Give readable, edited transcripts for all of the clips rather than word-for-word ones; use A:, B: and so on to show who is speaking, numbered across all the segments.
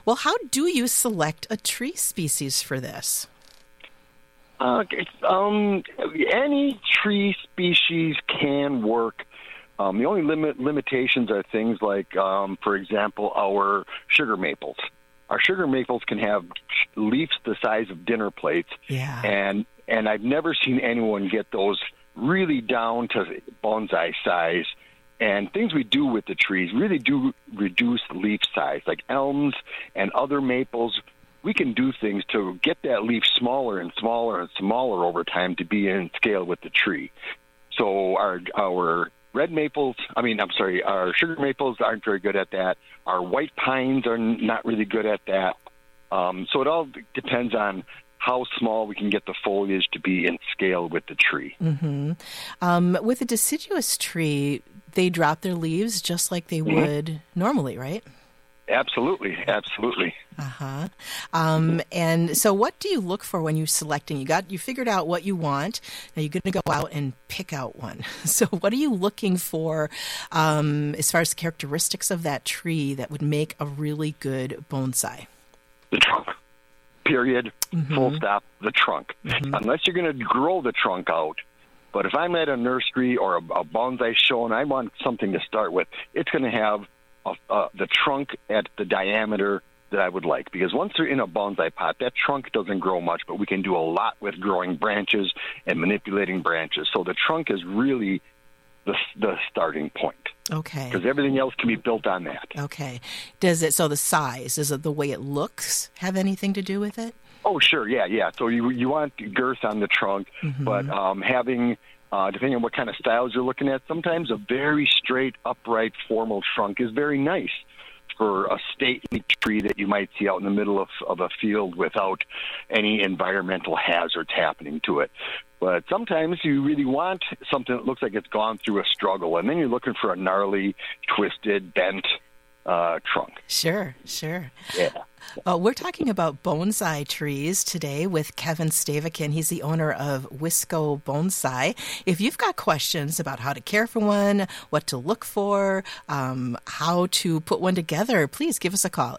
A: Well, how do you select a tree species for this?
B: Any tree species can work. The only limitations are things like, for example, our sugar maples. Our sugar maples can have leaves the size of dinner plates, and I've never seen anyone get those really down to bonsai size. And things we do with the trees really do reduce leaf size, like elms and other maples. We can do things to get that leaf smaller and smaller and smaller over time to be in scale with the tree. So our red maples, our sugar maples aren't very good at that. Our white pines are not really good at that. So it all depends on how small we can get the foliage to be in scale with the tree.
A: Mm-hmm. With a deciduous tree, they drop their leaves just like they would normally, right?
B: Absolutely.
A: Uh-huh. And so what do you look for when you're selecting? You figured out what you want. Now you're going to go out and pick out one. So what are you looking for as far as the characteristics of that tree that would make a really good bonsai?
B: The trunk. Period. Full stop. The trunk. Unless you're going to grow the trunk out. But if I'm at a nursery or a bonsai show and I want something to start with, it's going to have the trunk at the diameter that I would like. Because once they're in a bonsai pot, that trunk doesn't grow much, but we can do a lot with growing branches and manipulating branches. So the trunk is really the starting point.
A: Okay.
B: Because everything else can be built on that.
A: Okay. So the size, does it the way it looks have anything to do with it?
B: Oh, sure. Yeah. So you want girth on the trunk, but having, depending on what kind of styles you're looking at, sometimes a very straight, upright, formal trunk is very nice for a stately tree that you might see out in the middle of a field without any environmental hazards happening to it. But sometimes you really want something that looks like it's gone through a struggle, and then you're looking for a gnarly, twisted, bent trunk.
A: Sure.
B: Yeah.
A: We're talking about bonsai trees today with Kevin Stavikin. He's the owner of Wisco Bonsai. If you've got questions about how to care for one, what to look for, how to put one together, please give us a call,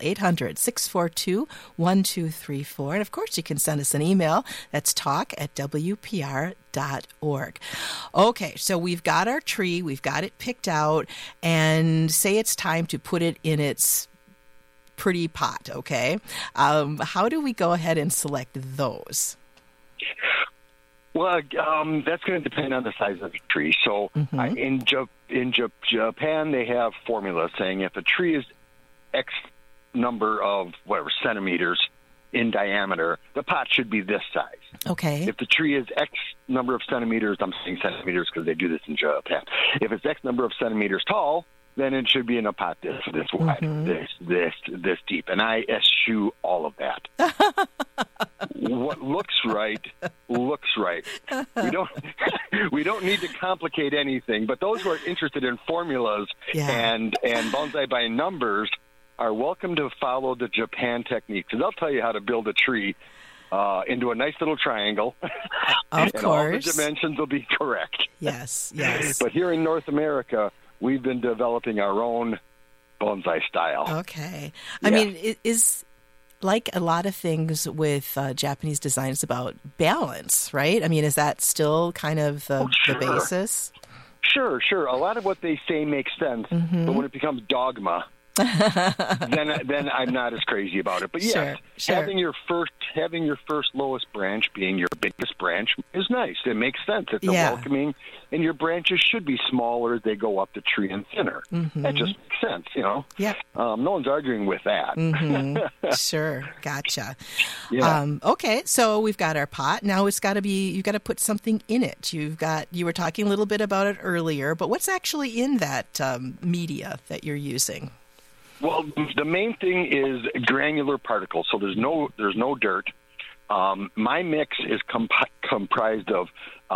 A: 800-642-1234. And, of course, you can send us an email. That's talk@wpr.org. Okay, so we've got our tree. We've got it picked out. And say it's time to put it in its pretty pot, okay? How do we go ahead and select those?
B: Well, that's going to depend on the size of the tree. So in Japan, they have formulas saying if a tree is X number of centimeters in diameter, the pot should be this size.
A: Okay.
B: If the tree is X number of centimeters, I'm saying centimeters because they do this in Japan. If it's X number of centimeters tall, then it should be in a pot this wide, this deep. And I eschew all of that. What looks right. We don't need to complicate anything. But those who are interested in formulas and bonsai by numbers are welcome to follow the Japan technique, because they'll tell you how to build a tree into a nice little triangle.
A: Of course.
B: All the dimensions will be correct.
A: Yes.
B: But here in North America, we've been developing our own bonsai style.
A: Okay. I mean, it is like a lot of things with Japanese design, it's about balance, right? I mean, is that still kind of the basis?
B: Sure. A lot of what they say makes sense, but when it becomes dogma, then I'm not as crazy about it. But yes,
A: sure.
B: having your first lowest branch being your biggest branch is nice. It makes sense. It's welcoming, and your branches should be smaller as they go up the tree and thinner. That just makes sense,
A: Yeah.
B: No one's arguing with that.
A: Sure, gotcha.
B: Yeah.
A: Okay, so we've got our pot. Now you've got to put something in it. You were talking a little bit about it earlier, but what's actually in that media that you're using?
B: Well, the main thing is granular particles, so there's no dirt. My mix is comprised of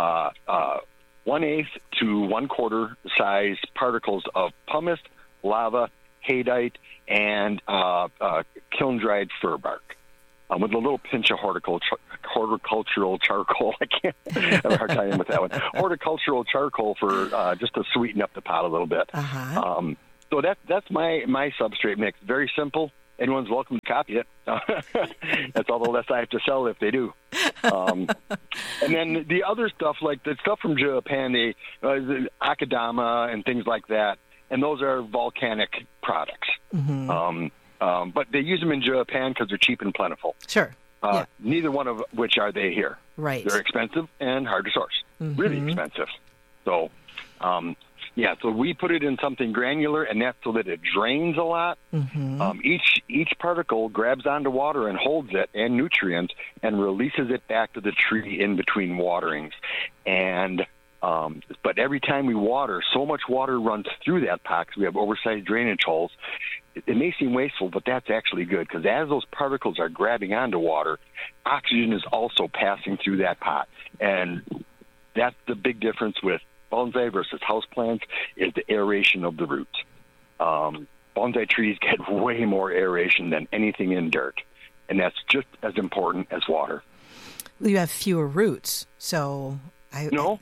B: 1/8 to 1/4 size particles of pumice, lava, haydite, and kiln-dried fir bark, with a little pinch of horticultural charcoal. I have a hard time with that one. Horticultural charcoal for just to sweeten up the pot a little bit. So that's my substrate mix. Very simple, anyone's welcome to copy it. That's all the less I have to sell if they do. And then the other stuff, like the stuff from Japan, the Akadama and things like that, and those are volcanic products. But they use them in Japan because they're cheap and plentiful.
A: Sure. Yeah.
B: Neither one of which are they here.
A: Right.
B: They're expensive and hard to source. Really expensive. So, so we put it in something granular, and that's so that it drains a lot. Each particle grabs onto water and holds it and nutrients and releases it back to the tree in between waterings. And but every time we water, so much water runs through that pot because we have oversized drainage holes. It may seem wasteful, but that's actually good because as those particles are grabbing onto water, oxygen is also passing through that pot. And that's the big difference with bonsai versus houseplants is the aeration of the roots. Bonsai trees get way more aeration than anything in dirt, and that's just as important as water.
A: You have fewer roots, so...
B: No.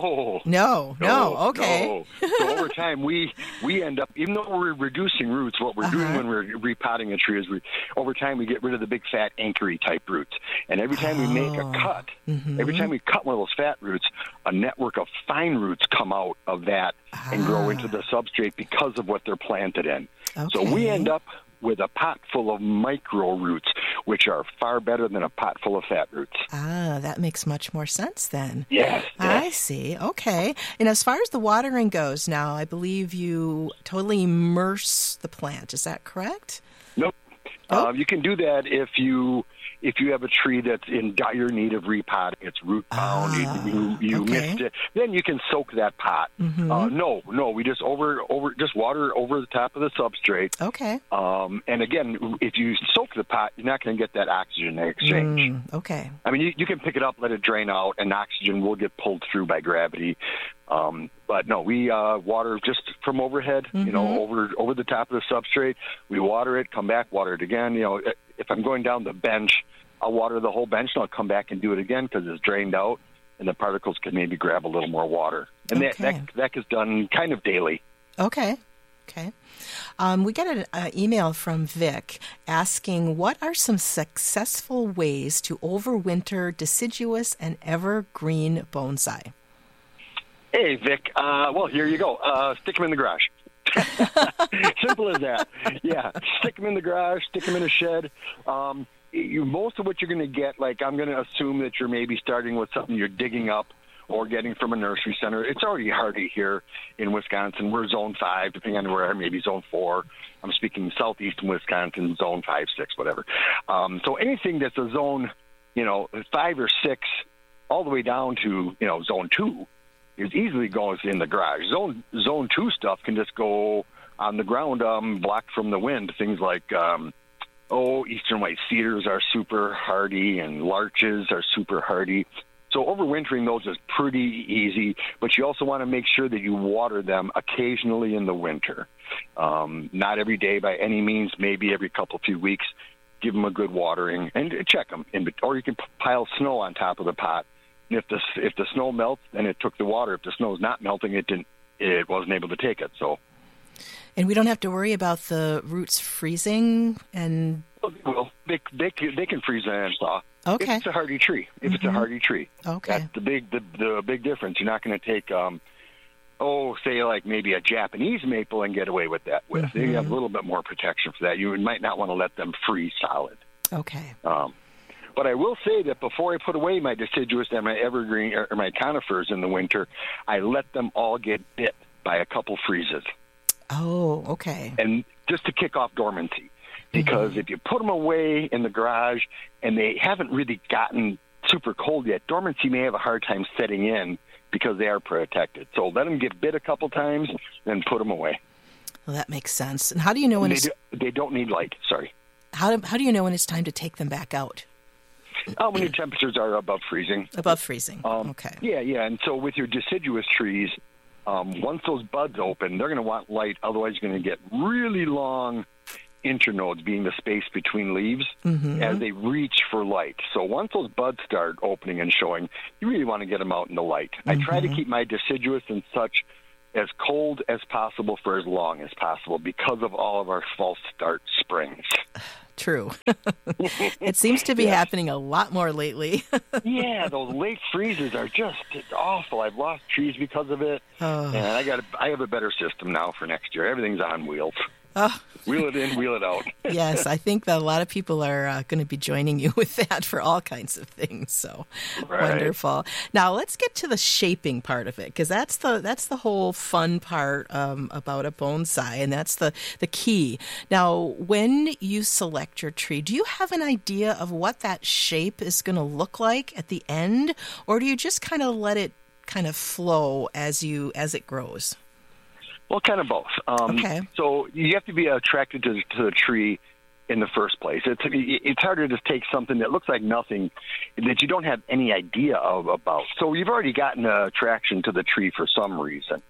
A: Okay.
B: No. So over time, we end up, even though we're reducing roots, what we're doing when we're repotting a tree is over time we get rid of the big fat anchory type roots. And every time we make a cut, every time we cut one of those fat roots, a network of fine roots come out of that and grow into the substrate because of what they're planted in.
A: Okay.
B: So we end up with a pot full of micro roots, which are far better than a pot full of fat roots.
A: That makes much more sense then.
B: Yes.
A: I see. Okay. And as far as the watering goes now, I believe you totally immerse the plant. Is that correct?
B: Nope. You can do that if you have a tree that's in dire need of repotting, it's root bound, you missed it, then you can soak that pot. No, we just just water over the top of the substrate.
A: Okay.
B: And again, if you soak the pot, you're not going to get that oxygen exchange.
A: Okay.
B: I mean, you can pick it up, let it drain out, and oxygen will get pulled through by gravity. But no, we water just from overhead, over the top of the substrate. We water it, come back, water it again. If I'm going down the bench, I'll water the whole bench, and I'll come back and do it again because it's drained out, and the particles can maybe grab a little more water. And that gets done kind of daily.
A: Okay. We got an email from Vic asking, what are some successful ways to overwinter deciduous and evergreen bonsai?
B: Hey, Vic. Well, here you go. Stick them in the garage. Simple as that. Yeah, stick them in the garage, stick them in a shed. Most of what you're going to get, like I'm going to assume that you're maybe starting with something you're digging up or getting from a nursery center. It's already hardy here in Wisconsin. We're zone 5, depending on where, maybe zone 4. I'm speaking southeastern Wisconsin, zone 5, 6, whatever. So anything that's a zone, 5 or 6, all the way down to, zone 2, is easily goes in the garage. Zone 2 stuff can just go on the ground, blocked from the wind. Things like, eastern white cedars are super hardy, and larches are super hardy. So overwintering those is pretty easy, but you also want to make sure that you water them occasionally in the winter. Not every day by any means, maybe every few weeks. Give them a good watering and check them. Or you can pile snow on top of the pot. And if the snow melts, then it took the water. If the snow's not melting, it wasn't able to take it. So.
A: And we don't have to worry about the roots freezing and.
B: Well, they can freeze and thaw.
A: Okay.
B: If it's a hardy tree. It's a hardy tree.
A: Okay.
B: That's the big difference. You're not going to take, say like maybe a Japanese maple and get away with that. They have a little bit more protection for that. You might not want to let them freeze solid.
A: Okay.
B: But I will say that before I put away my deciduous and my evergreen or my conifers in the winter, I let them all get bit by a couple freezes.
A: Oh, okay.
B: And just to kick off dormancy. Because if you put them away in the garage and they haven't really gotten super cold yet, dormancy may have a hard time setting in because they are protected. So let them get bit a couple times, then put them away.
A: Well, that makes sense. And how do you know when
B: they don't need light? Sorry.
A: How do you know when it's time to take them back out?
B: When your temperatures are above freezing.
A: Above freezing. Okay.
B: Yeah. And so with your deciduous trees, once those buds open, they're going to want light. Otherwise, you're going to get really long internodes, being the space between leaves, as they reach for light. So once those buds start opening and showing, you really want to get them out in the light. I try to keep my deciduous and such as cold as possible for as long as possible because of all of our false start springs.
A: True. It seems to be happening a lot more lately.
B: Yeah, those late freezes are just awful. I've lost trees because of it, and I have a better system now for next year. Everything's on wheels.
A: Oh.
B: Wheel it in, wheel it out.
A: Yes, I think that a lot of people are going to be joining you with that for all kinds of things. So wonderful. Now let's get to the shaping part of it, because that's the whole fun part about a bonsai, and that's the key. Now, when you select your tree, do you have an idea of what that shape is going to look like at the end, or do you just kind of let it kind of flow as it grows?
B: Well, kind of both.
A: Okay.
B: So you have to be attracted to the tree in the first place. It's harder to take something that looks like nothing that you don't have any idea about. So you've already gotten an attraction to the tree for some reason.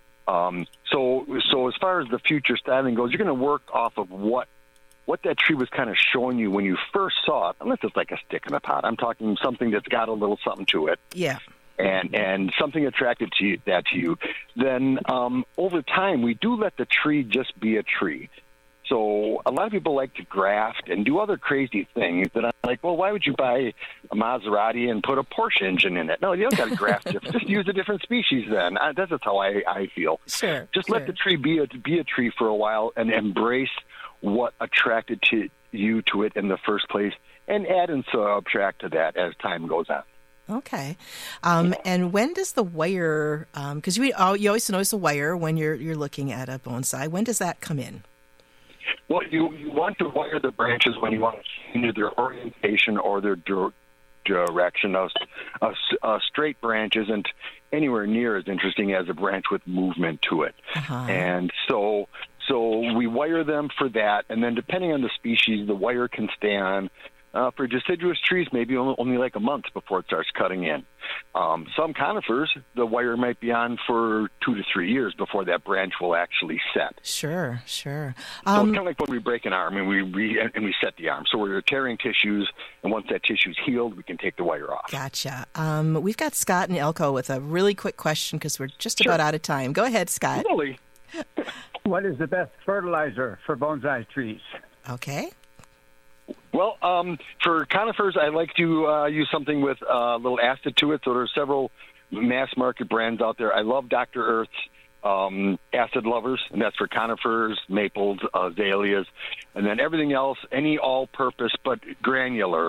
B: So as far as the future styling goes, you're going to work off of what that tree was kind of showing you when you first saw it, unless it's like a stick in a pot. I'm talking something that's got a little something to it.
A: Yeah.
B: And something attracted to you, then over time we do let the tree just be a tree. So a lot of people like to graft and do other crazy things that I'm like, well, why would you buy a Maserati and put a Porsche engine in it? No, you don't got to graft it. Just use a different species then. That's just how I feel.
A: Sure.
B: Just let the tree be a tree for a while and embrace what attracted you to it in the first place, and add and subtract to that as time goes on.
A: Okay. And when does the wire, because you always notice the wire when you're looking at a bonsai, when does that come in?
B: Well, you want to wire the branches when you want to change their orientation or their direction. A straight branch isn't anywhere near as interesting as a branch with movement to it. Uh-huh. And so we wire them for that, and then depending on the species, the wire can stay on for deciduous trees, maybe only like a month before it starts cutting in. Some conifers, the wire might be on for 2 to 3 years before that branch will actually set.
A: Sure.
B: So it's kind of like when we break an arm and we set the arm. So we're tearing tissues, and once that tissue's healed, we can take the wire off.
A: Gotcha. We've got Scott in Elko with a really quick question because we're just about out of time. Go ahead, Scott.
B: Really?
C: What is the best fertilizer for bonsai trees?
A: Okay.
B: Well, for conifers, I like to use something with a little acid to it. So there's several mass market brands out there. I love Dr. Earth's Acid Lovers, and that's for conifers, maples, azaleas, and then everything else, any all-purpose but granular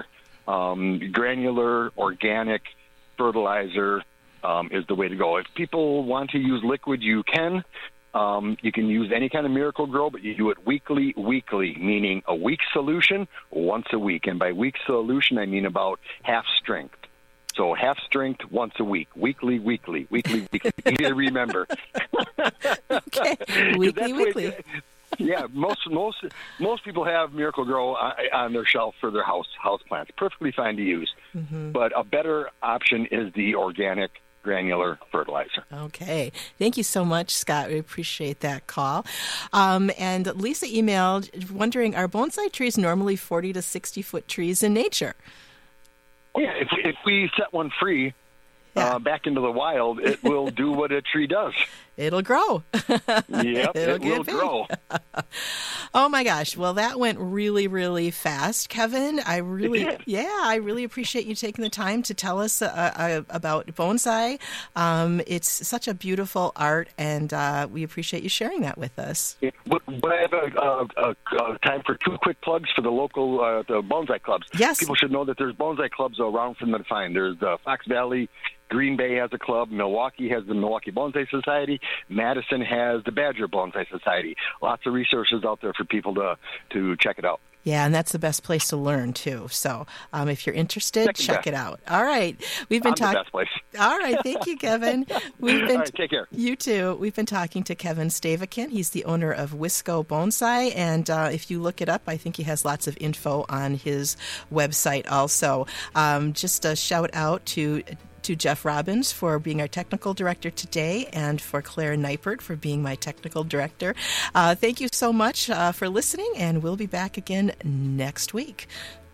B: organic fertilizer is the way to go. If people want to use liquid, you can. You can use any kind of Miracle-Gro, but you do it weekly, meaning a week solution once a week. And by week solution, I mean about half strength. So half strength once a week, weekly. Easy to remember.
A: Okay, weekly.
B: Yeah, most people have Miracle-Gro on their shelf for their house plants. Perfectly fine to use. Mm-hmm. But a better option is the organic granular fertilizer.
A: Okay. Thank you so much, Scott. We appreciate that call. And Lisa emailed wondering, are bonsai trees normally 40 to 60-foot trees in nature?
B: Yeah, if we set one free back into the wild, it will do what a tree does.
A: It'll grow.
B: Yep, it will grow.
A: Oh my gosh! Well, that went really, really fast, Kevin. I really appreciate you taking the time to tell us about bonsai. It's such a beautiful art, and we appreciate you sharing that with us.
B: But I have a time for 2 quick plugs for the local the bonsai clubs.
A: Yes,
B: people should know that there's bonsai clubs around for them to find. There's Fox Valley. Green Bay has a club. Milwaukee has the Milwaukee Bonsai Society. Madison has the Badger Bonsai Society. Lots of resources out there for people to check it out.
A: Yeah, and that's the best place to learn, too. So if you're interested, check it out. All right. We've been talking.
B: The best place.
A: All right. Thank you, Kevin. All
B: right, take care.
A: You too. We've been talking to Kevin Stavikin. He's the owner of Wisco Bonsai. And if you look it up, I think he has lots of info on his website also. Just a shout out to Jeff Robbins for being our technical director today, and for Claire Neipert for being my technical director. Thank you so much for listening, and we'll be back again next week.